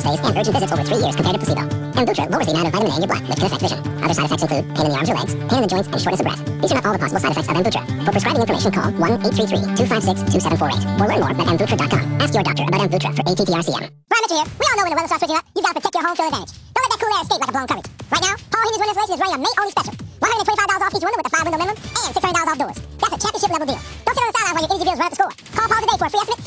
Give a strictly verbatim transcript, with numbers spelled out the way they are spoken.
stays and urgent visits over three years compared to placebo. Amvuttra lowers the amount of vitamin A in your blood, which can affect vision. Other side effects include pain in the arms or legs, pain in the joints, and shortness of breath. These are not all the possible side effects of Amvuttra. For prescribing information, call one eight three three, two five six, two seven four eight or learn more at amvuttra dot com. Ask your doctor about Amvuttra for A T T R C M. Brian Mitchell here. We all know when the weather starts switching up, you've got to protect your home field advantage. Don't let that cool air escape like a blown coverage. Right now, Paul Henry's winter installation is running a May-only special. one hundred twenty-five dollars off each window with a five-window minimum and six hundred dollars off doors. That's a championship level deal. Don't sit on the sideline while your energy bills run up the score. Call Paul today for a free estimate